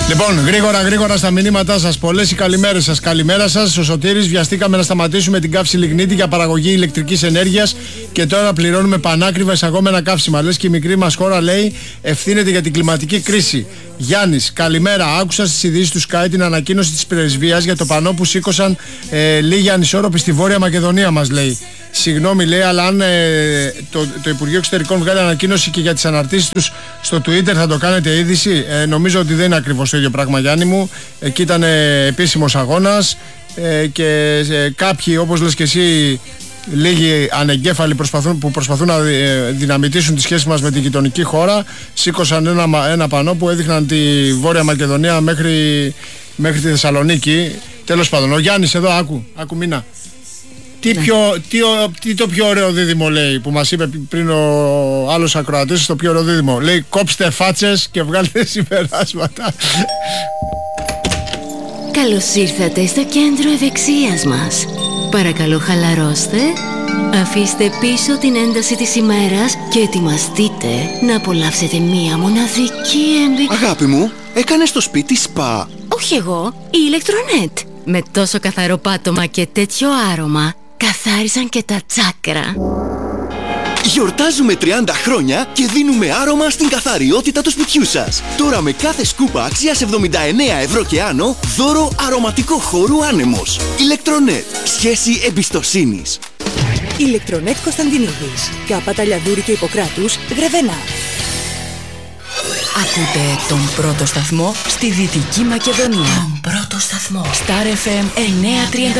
Λοιπόν, γρήγορα στα μηνύματά σας. Πολλές οι καλημέρες σας. Καλημέρα σας. Ο Σωτήρης, βιαστήκαμε να σταματήσουμε την καύση λιγνίτη για παραγωγή ηλεκτρικής ενέργειας και τώρα πληρώνουμε πανάκριβα εισαγόμενα καύσιμα. Λες και η μικρή μας χώρα, λέει, ευθύνεται για την κλιματική κρίση. Γιάννης, καλημέρα. Άκουσα στις ειδήσεις του Sky την ανακοίνωση της πρεσβείας για το πανό που σήκωσαν λίγοι ανισόρροποι στη Βόρεια Μακεδονία, μας λέει. Συγγνώμη, λέει, αλλά αν το Υπουργείο Εξωτερικών βγάλει ανακοίνωση και για τις αναρτήσεις τους στο Twitter, θα το κάνετε είδηση? Νομίζω ότι δεν είναι ακριβώς το ίδιο πράγμα, Γιάννη μου. Εκεί ήταν επίσημος αγώνας και κάποιοι, όπως λες και εσύ, λίγοι ανεγκέφαλοι που προσπαθούν να δυναμητήσουν τις σχέσεις μας με την γειτονική χώρα, σήκωσαν ένα πανό που έδειχναν τη Βόρεια Μακεδονία μέχρι τη Θεσσαλονίκη. Τέλος πάντων, ο Γιάννης εδώ, άκου μήνα. Τι το πιο ωραίο δίδυμο, λέει, που μας είπε πριν ο άλλος ακροατής, το πιο ωραίο δίδυμο? Λέει, κόψτε φάτσες και βγάλτε συμπεράσματα. Καλώς ήρθατε στο κέντρο ευεξίας μας. Παρακαλώ, χαλαρώστε, αφήστε πίσω την ένταση της ημέρας και ετοιμαστείτε να απολαύσετε μία μοναδική εμπειρία. Αγάπη μου, έκανες το σπίτι σπα? Όχι εγώ, η Ηλεκτρονέτ. Με τόσο καθαρό πάτωμα και τέτοιο άρωμα, καθάρισαν και τα τσάκρα. Γιορτάζουμε 30 χρόνια και δίνουμε άρωμα στην καθαριότητα του σπιτιού σας. Τώρα με κάθε σκούπα αξίας 79 ευρώ και άνω, δώρο αρωματικό χώρου άνεμος. Ηλεκτρονέτ. Σχέση εμπιστοσύνης. Ηλεκτρονέτ Κωνσταντινίδης. Κάπα Ταλιαδούρη και Ιπποκράτους, Γρεβενά. Ακούτε τον πρώτο σταθμό στη Δυτική Μακεδονία. Τον πρώτο σταθμό. Star FM 930.